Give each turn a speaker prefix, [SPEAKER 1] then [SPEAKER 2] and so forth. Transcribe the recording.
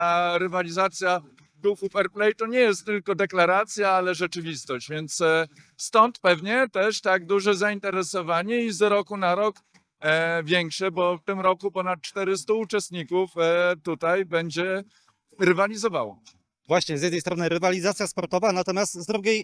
[SPEAKER 1] a rywalizacja duchu fair play to nie jest tylko deklaracja, ale rzeczywistość, więc stąd pewnie też tak duże zainteresowanie i z roku na rok większe, bo w tym roku ponad 400 uczestników tutaj będzie rywalizowało.
[SPEAKER 2] Właśnie, z jednej strony rywalizacja sportowa, natomiast z drugiej